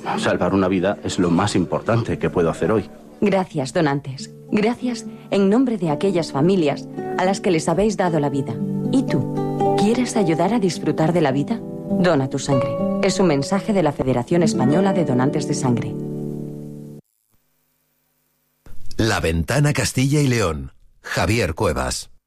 Salvar una vida es lo más importante que puedo hacer hoy. Gracias, donantes. Gracias en nombre de aquellas familias a las que les habéis dado la vida. ¿Y tú? ¿Quieres ayudar a disfrutar de la vida? Dona tu sangre. Es un mensaje de la Federación Española de Donantes de Sangre. La Ventana Castilla y León. Javier Cuevas.